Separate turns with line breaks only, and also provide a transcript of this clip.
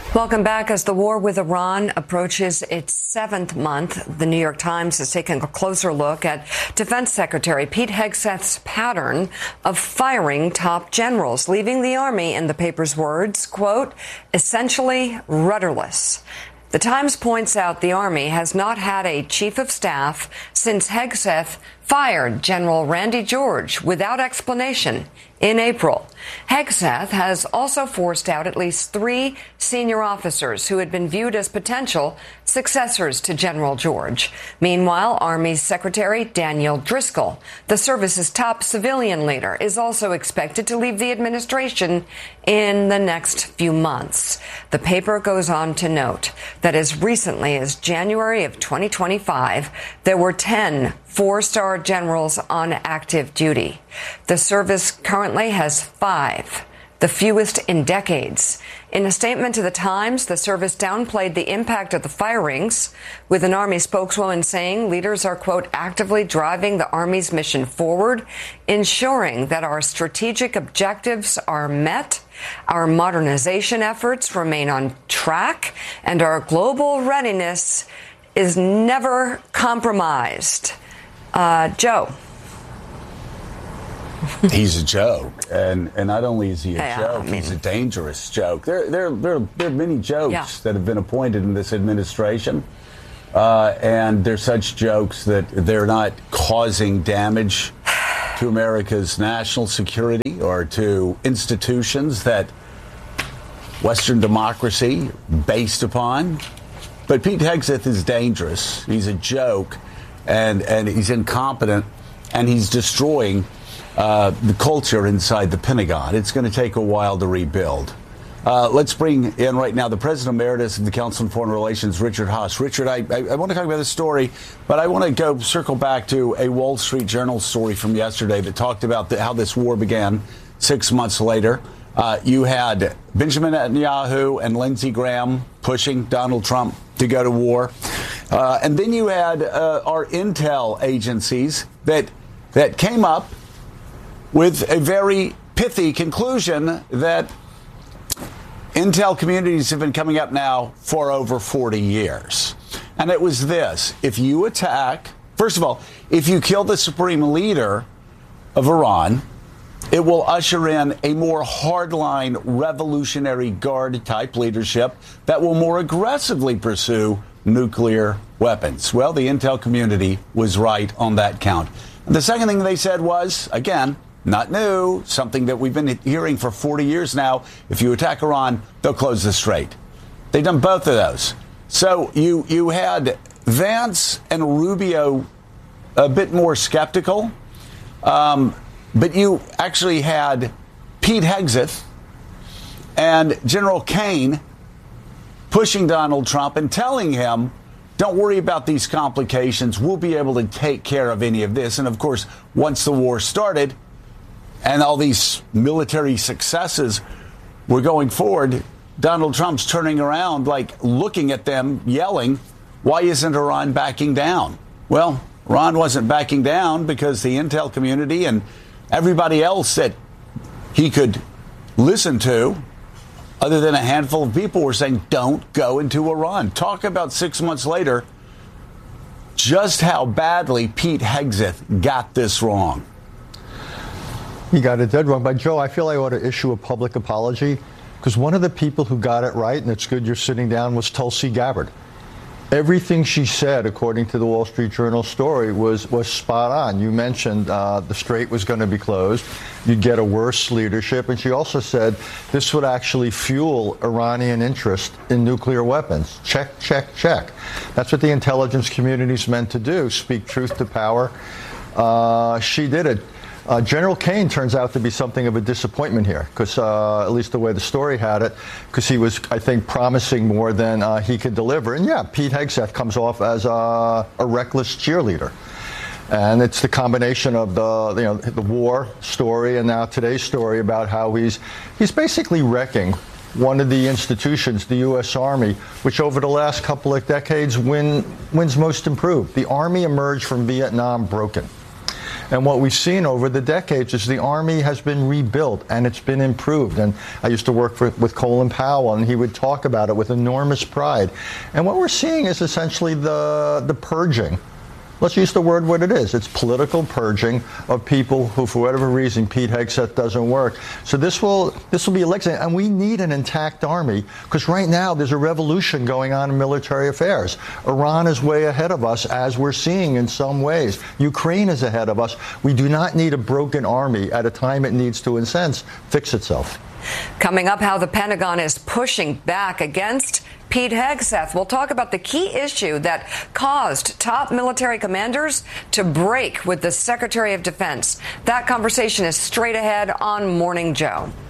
Welcome back. As the war with Iran approaches its seventh month, the New York Times has taken a closer look at Defense Secretary Pete Hegseth's pattern of firing top generals, leaving the Army, in the paper's words, quote, essentially rudderless. The Times points out the Army has not had a chief of staff since Hegseth fired General Randy George without explanation in April. Hegseth has also forced out at least 3 senior officers who had been viewed as potential successors to General George. Meanwhile, Army Secretary Daniel Driscoll, the service's top civilian leader, is also expected to leave the administration in the next few months. The paper goes on to note that as recently as January of 2025, there were 10 4-star generals on active duty. The service currently has 5, the fewest in decades. In a statement to the Times, the service downplayed the impact of the firings, with an Army spokeswoman saying leaders are, quote, actively driving the Army's mission forward, ensuring that our strategic objectives are met, our modernization efforts remain on track, and our global readiness is never compromised. Joe.
He's a joke, and not only is he a joke, he's a dangerous joke. There are many jokes that have been appointed in this administration, and they're such jokes that they're not causing damage to America's national security or to institutions that Western democracy based upon. But Pete Hegseth is dangerous. He's a joke, and he's incompetent, and he's destroying the culture inside the Pentagon. It's going to take a while to rebuild. Let's bring in right now the President Emeritus of the Council on Foreign Relations, Richard Haass. Richard, I want to talk about this story, but I want to circle back to a Wall Street Journal story from yesterday that talked about how this war began 6 months later. You had Benjamin Netanyahu and Lindsey Graham pushing Donald Trump to go to war. And then you had our intel agencies that came up with a very pithy conclusion that intel communities have been coming up now for over 40 years. And it was this: if you attack, first of all, if you kill the supreme leader of Iran, it will usher in a more hardline Revolutionary Guard type leadership that will more aggressively pursue nuclear weapons. Well, the intel community was right on that count. And the second thing they said was, again, not new, something that we've been hearing for 40 years now: if you attack Iran, they'll close the strait. They've done both of those. So you had Vance and Rubio a bit more skeptical, but you actually had Pete Hegseth and General Kane pushing Donald Trump and telling him, don't worry about these complications. We'll be able to take care of any of this. And, of course, once the war started and all these military successes were going forward, Donald Trump's turning around, like looking at them, yelling, why isn't Iran backing down? Well, Iran wasn't backing down because the intel community and everybody else that he could listen to, other than a handful of people, were saying, don't go into Iran. Talk about 6 months later just how badly Pete Hegseth got this wrong.
He got it dead wrong. But, Joe, I feel I ought to issue a public apology, because one of the people who got it right, and it's good you're sitting down, was Tulsi Gabbard. Everything she said, according to the Wall Street Journal story, was spot on. You mentioned the strait was going to be closed. You'd get a worse leadership. And she also said this would actually fuel Iranian interest in nuclear weapons. Check, check, check. That's what the intelligence community is meant to do, speak truth to power. She did it. General Kane turns out to be something of a disappointment here, because at least the way the story had it, because he was, I think, promising more than he could deliver. And yeah, Pete Hegseth comes off as a reckless cheerleader. And it's the combination of the war story and now today's story about how he's basically wrecking one of the institutions, the U.S. Army, which over the last couple of decades wins most improved. The Army emerged from Vietnam broken. And what we've seen over the decades is the Army has been rebuilt and it's been improved. And I used to work with Colin Powell, and he would talk about it with enormous pride. And what we're seeing is essentially the purging. Let's use the word what it is. It's political purging of people who, for whatever reason, Pete Hegseth doesn't work. So this will be elected, and we need an intact army, because right now there's a revolution going on in military affairs. Iran is way ahead of us, as we're seeing in some ways. Ukraine is ahead of us. We do not need a broken army at a time it needs to, in a sense, fix itself.
Coming up, how the Pentagon is pushing back against Pete Hegseth. We'll talk about the key issue that caused top military commanders to break with the Secretary of Defense. That conversation is straight ahead on Morning Joe.